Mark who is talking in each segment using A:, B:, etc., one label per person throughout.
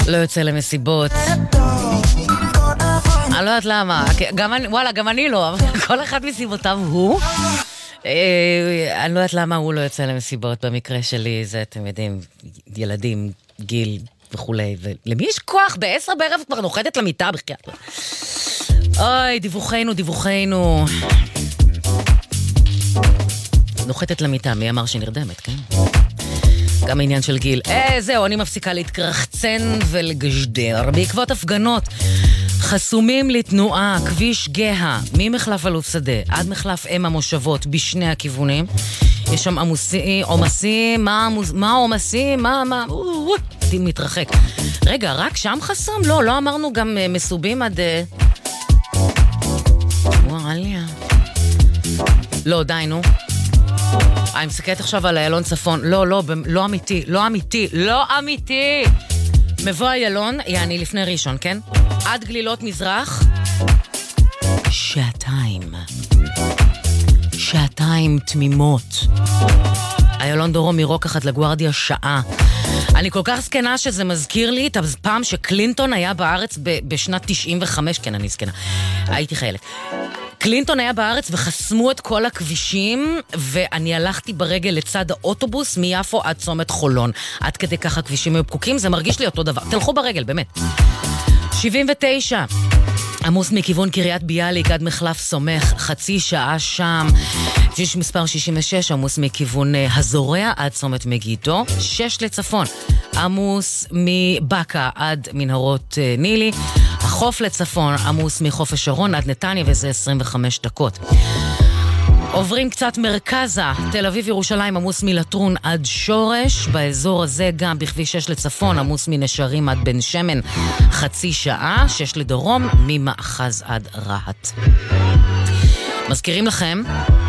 A: לא יוצא למסיבות. אני לא יודעת למה, וואלה, גם אני לא, אבל כל אחד מסיבותיו הוא. אני לא יודעת למה הוא לא יוצא למסיבות, במקרה שלי זה, אתם יודעים, ילדים, גיל וכולי, ולמי יש כוח ב10 בערב כבר נוחתת למיטה בחייאת? אוי, דיווחנו. נוחתת למיטה, מי אמר שנרדמת, כן? גם העניין של גיל. זהו, אני מפסיקה להתקרחצן ולגשדר. בעקבות הפגנות חסומים לתנועה, כביש גאה, ממחלף אלוף שדה עד מחלף אם המושבות בשני הכיוונים. יש שם עומסים, מה עומסים? מתרחק. רגע, רק שם חסום? לא אמרנו גם מסובים עד... וואליה. לא, די, נו. אני מסתכלת עכשיו על איילון צפון. לא אמיתי. מבוא איילון, יעני לפני ראשון, כן? עד גלילות מזרח. שעתיים תמימות. איילון דרום מרוקחת לגוארדיה שעה. אני כל כך סקנה שזה מזכיר לי את הפעם שקלינטון היה בארץ בשנת 95, כן, אני סקנה. הייתי חיילת. קלינטון היה בארץ וחסמו את כל הכבישים, ואני הלכתי ברגל לצד האוטובוס מיפו עד צומת חולון. עד כדי ככה הכבישים היו פקוקים, זה מרגיש לי אותו דבר. תלכו ברגל, באמת. 79. עמוס מכיוון קריית ביאליק עד מחלף סומך, חצי שעה שם. כביש מספר 66, עמוס מכיוון הזורע עד צומת מגידו. 6 לצפון, עמוס מבקה עד מנהרות נילי. החוף לצפון, עמוס מחוף השרון עד נתניה, וזה 25 דקות. עוברים קצת מרכזה, תל אביב ירושלים, עמוס מלטרון עד שורש. באזור הזה גם בכביש 6 לצפון, עמוס מנשרים עד בן שמן, חצי שעה. 6 לדרום, ממאחז עד רהט. מזכירים לכם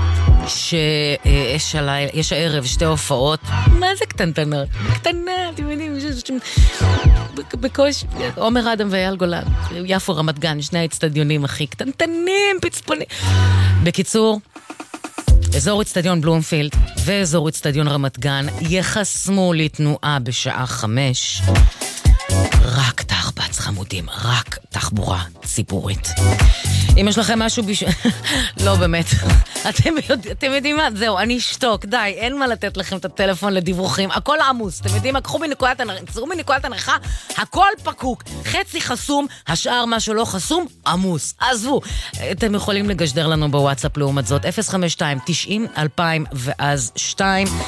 A: שיש הערב 2 הופעות, מה זה קטנטנות? קטנה, אתם יודעים, בקוש, עומר אדם ואייל גולן, יפו רמת גן, 2 האצטדיונים הכי קטנטנים, פצפונים. בקיצור, אזור אצטדיון בלומפילד ואזור אצטדיון רמת גן יחסמו לתנועה בשעה 5. רק תחבץ חמודים, רק תחבורה ציבורית. אם יש לכם משהו לא באמת, אתם יודעים מה? זהו, אני אשתוק, די, אין מה לתת לכם את הטלפון לדיווחים, הכל עמוס, אתם יודעים מה? קחו מנקודת הנחה, הכל פקוק, חצי חסום, השאר מה שלא חסום, עמוס. עזבו, אתם יכולים לגשדר לנו בוואטסאפ לעומת זאת, 052-90-2002.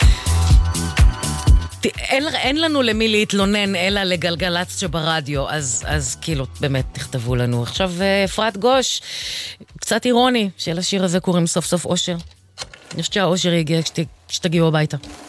A: אין לנו למי להתלונן אלא לגלגלצ שברדיו, אז כאילו באמת תכתבו לנו. עכשיו אפרת גוש, קצת אירוני של השיר הזה, קוראים סוף סוף אושר. אני חושבת שהאושר יגיע כשתגיעו הביתה.